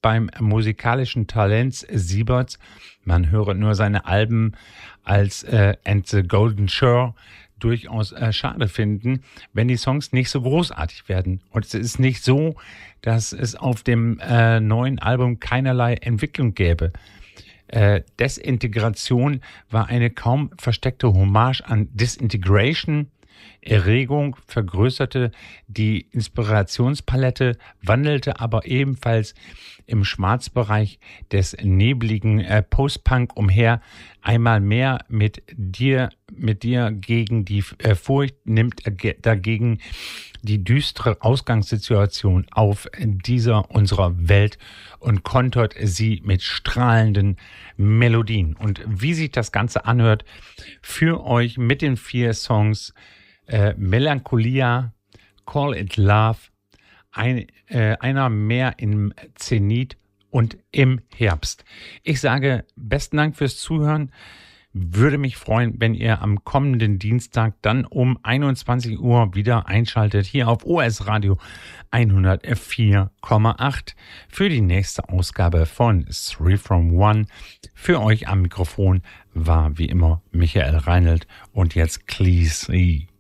beim musikalischen Talent Sieberts. Man höre nur seine Alben als And the Golden Shore durchaus schade finden, wenn die Songs nicht so großartig werden. Und es ist nicht so, dass es auf dem neuen Album keinerlei Entwicklung gäbe. Desintegration war eine kaum versteckte Hommage an Disintegration. Erregung vergrößerte die Inspirationspalette, wandelte aber ebenfalls im Schwarzbereich des nebligen Post-Punk umher. Einmal mehr mit dir gegen die Furcht, nimmt dagegen die düstere Ausgangssituation auf dieser unserer Welt und kontert sie mit strahlenden Melodien. Und wie sich das Ganze anhört, für euch mit den 4 Songs Melancholia, Call It Love, einer mehr im Zenit und im Herbst. Ich sage besten Dank fürs Zuhören. Würde mich freuen, wenn ihr am kommenden Dienstag dann um 21 Uhr wieder einschaltet hier auf OS Radio 104,8 für die nächste Ausgabe von 3 from 1. Für euch am Mikrofon war wie immer Michael Reinelt und jetzt Cleese.